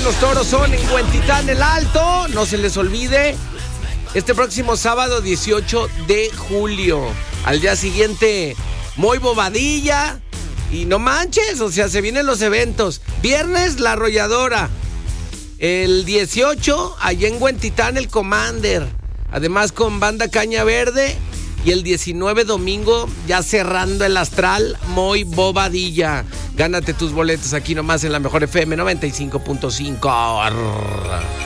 los toros son en Huentitán el Alto. No se les olvide, este próximo sábado 18 de julio. Al día siguiente, Muy Bobadilla. Y no manches, o sea, se vienen los eventos. Viernes, La Arrolladora. El 18, allá en Huentitán, el Commander. Además con Banda Caña Verde. Y el 19, domingo, ya cerrando el astral, Muy Bobadilla. Gánate tus boletos aquí nomás en la Mejor FM 95.5.